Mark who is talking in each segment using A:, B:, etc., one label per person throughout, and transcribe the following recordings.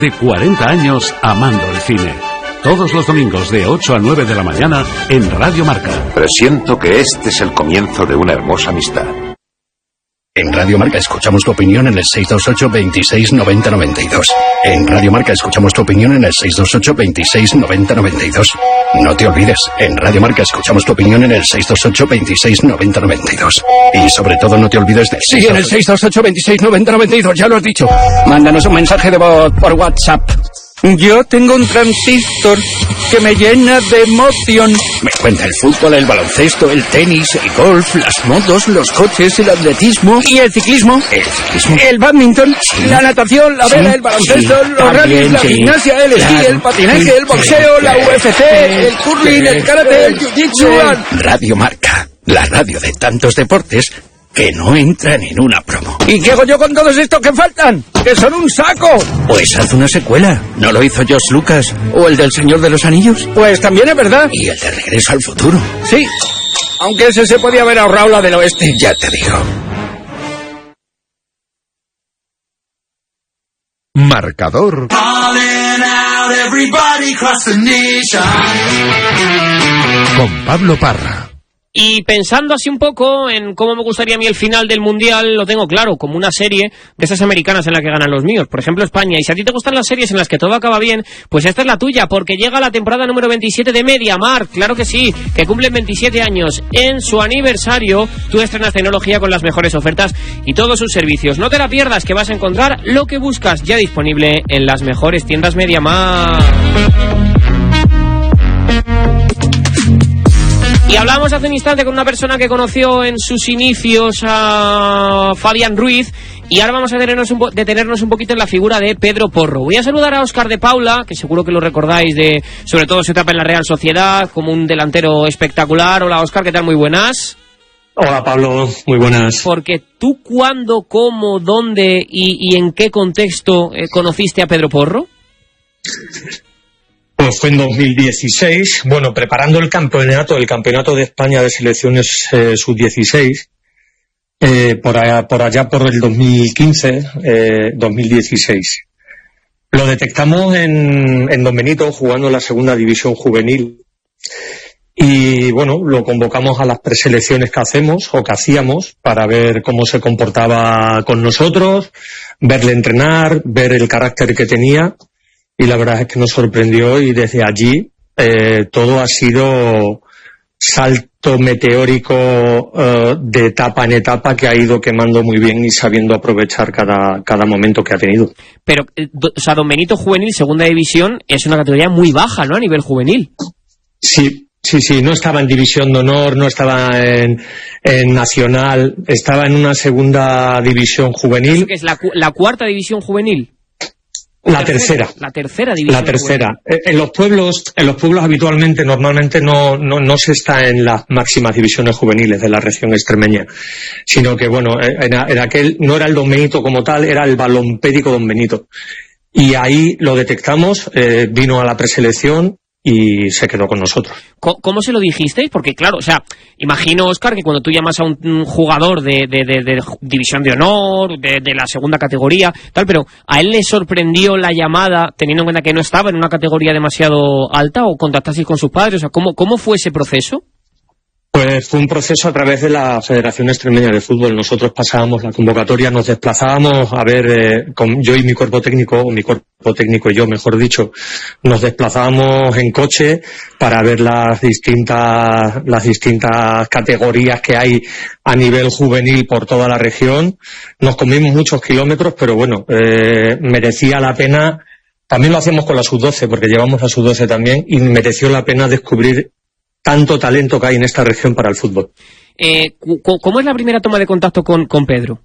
A: De 40 años amando el cine. Todos los domingos de 8 a 9 de la mañana en Radio Marca.
B: Presiento que este es el comienzo de una hermosa amistad.
C: En Radio Marca escuchamos tu opinión en el 628 26 90 92. En Radio Marca escuchamos tu opinión en el 628 26 90 92. No te olvides, en Radio Marca escuchamos tu opinión en el 628 26 90 92. Y sobre todo no te olvides del...
D: Sí, en el 628 26 90 92, ya lo has dicho. Mándanos un mensaje de voz por WhatsApp. Yo tengo un transistor que me llena de emoción.
C: Me cuenta el fútbol, el baloncesto, el tenis, el golf, las motos, los coches, el atletismo...
D: ¿Y el ciclismo?
C: ¿El ciclismo?
D: El badminton,
C: sí,
D: la natación, la vela, el baloncesto,
C: sí,
D: los rallies, la gimnasia, el esquí, el patinaje, el boxeo, la UFC, el curling, el karate, el jiu-jitsu...
C: Radio Marca, la radio de tantos deportes que no entran en una promo.
D: ¿Y qué hago yo con todos estos que faltan? ¡Que son un saco!
C: Pues haz una secuela. ¿No lo hizo George Lucas? ¿O el del Señor de los Anillos?
D: Pues también es verdad.
C: ¿Y el de Regreso al Futuro?
D: Sí, aunque ese se podía haber ahorrado la del oeste.
C: Ya te digo.
E: Marcador. Con Pablo Parra.
F: Y pensando así un poco en cómo me gustaría a mí el final del Mundial, lo tengo claro, como una serie de esas americanas en la que ganan los míos, por ejemplo España. Y si a ti te gustan las series en las que todo acaba bien, pues esta es la tuya, porque llega la temporada número 27 de MediaMarkt, claro que sí, que cumplen 27 años. En su aniversario, tú estrenas tecnología con las mejores ofertas y todos sus servicios. No te la pierdas, que vas a encontrar lo que buscas, ya disponible en las mejores tiendas MediaMarkt. Y hablábamos hace un instante con una persona que conoció en sus inicios a Fabián Ruiz, y ahora vamos a detenernos un poquito en la figura de Pedro Porro. Voy a saludar a Óscar de Paula, que seguro que lo recordáis de, sobre todo, su etapa en la Real Sociedad, como un delantero espectacular. Hola Óscar, ¿qué tal? Muy buenas.
G: Hola Pablo, muy buenas.
F: Porque tú, ¿cuándo, cómo, dónde y en qué contexto conociste a Pedro Porro?
G: Pues fue en 2016, bueno, preparando el campeonato de España de selecciones sub-16, por allá por el 2015, 2016. Lo detectamos en Don Benito, jugando en la segunda división juvenil. Y bueno, lo convocamos a las preselecciones que hacemos o que hacíamos para ver cómo se comportaba con nosotros, verle entrenar, ver el carácter que tenía. Y la verdad es que nos sorprendió, y desde allí todo ha sido salto meteórico de etapa en etapa, que ha ido quemando muy bien y sabiendo aprovechar cada momento que ha tenido.
F: Pero, o sea, Don Benito Juvenil, segunda división, es una categoría muy baja, ¿no?, a nivel juvenil.
G: Sí, no estaba en división de honor, no estaba en nacional, estaba en una segunda división juvenil.
F: ¿Eso que es la cuarta división juvenil?
G: La tercera.
F: La tercera división.
G: La tercera. En los pueblos habitualmente, normalmente no se está en las máximas divisiones juveniles de la región extremeña, sino que, bueno, en aquel no era el Don Benito como tal, era el Balompédico Don Benito. Y ahí lo detectamos, vino a la preselección y se quedó con nosotros.
F: ¿Cómo se lo dijisteis? Porque claro, o sea, imagino, Óscar, que cuando tú llamas a un jugador de división de honor, de la segunda categoría, tal, pero ¿a él le sorprendió la llamada teniendo en cuenta que no estaba en una categoría demasiado alta, o contactasteis con sus padres? O sea, ¿cómo fue ese proceso?
G: Pues fue un proceso a través de la Federación Extremeña de Fútbol. Nosotros pasábamos la convocatoria, nos desplazábamos a ver, yo y mi cuerpo técnico, o mi cuerpo técnico y yo, mejor dicho, nos desplazábamos en coche para ver las distintas categorías que hay a nivel juvenil por toda la región. Nos comimos muchos kilómetros, pero bueno, merecía la pena. También lo hacemos con la sub-12, porque llevamos la sub-12 también, y mereció la pena descubrir tanto talento que hay en esta región para el fútbol.
F: ¿Cómo es la primera toma de contacto con Pedro?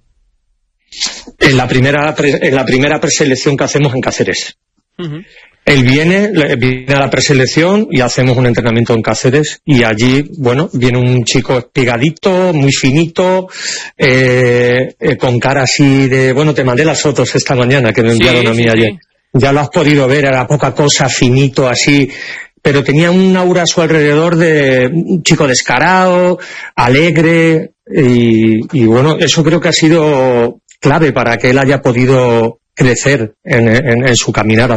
G: En la primera preselección que hacemos en Cáceres.
F: Uh-huh.
G: Él viene a la preselección y hacemos un entrenamiento en Cáceres, y allí, bueno, viene un chico espigadito, muy finito, con cara así de, bueno, te mandé las fotos esta mañana que me enviaron a mí ayer. Sí. Ya lo has podido ver, era poca cosa, finito así, pero tenía un aura a su alrededor de un chico descarado, alegre, y bueno, eso creo que ha sido clave para que él haya podido crecer en su caminar